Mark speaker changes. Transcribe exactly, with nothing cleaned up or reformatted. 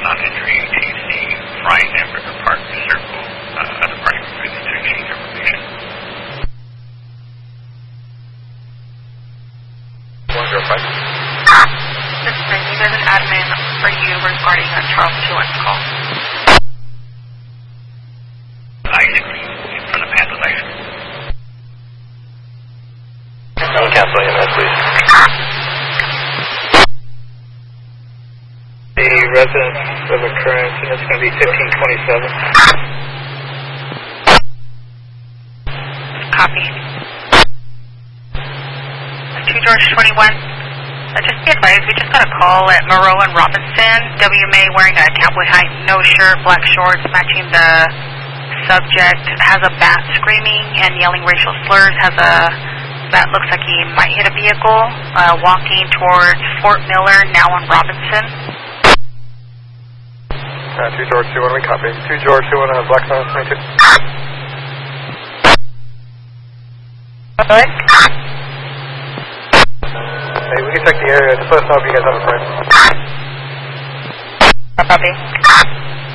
Speaker 1: non-entry A T C frying Hamburger Park Circle uh, as a party group to exchange information.
Speaker 2: one zero five.
Speaker 3: This is Randy. There's an admin for you regarding that Charles two one call.
Speaker 1: Ice cream from the Panthers ice cream.
Speaker 2: I'm canceling it, please. The residence of occurrence, and it's going to be fifteen twenty-seven.
Speaker 3: Copy. two George twenty-one. Uh, just be advised, we just got a call at Moreau and Robinson. W M A wearing a cowboy hat, no shirt, black shorts, matching the subject. Has a bat screaming and yelling racial slurs. Has a bat looks like he might hit a vehicle. Uh, walking towards Fort Miller, now on Robinson.
Speaker 2: Uh, two George two one, we copy. two George two one, uh, Black Sun twenty-two.
Speaker 3: What?
Speaker 2: Hey, we can check the area. Just let us know if you guys have a friend.
Speaker 3: Copy.